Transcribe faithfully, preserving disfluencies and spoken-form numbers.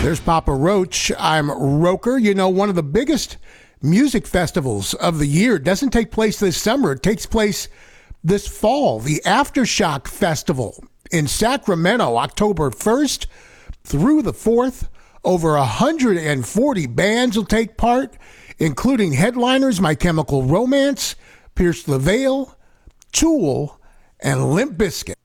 There's Papa Roach. I'm Roker. You know, one of the biggest music festivals of the year doesn't take place this summer. It takes place this fall. The Aftershock Festival in Sacramento, October first through the fourth. Over one hundred forty bands will take part, including headliners My Chemical Romance, Pierce LaVale, Tool, and Limp Bizkit.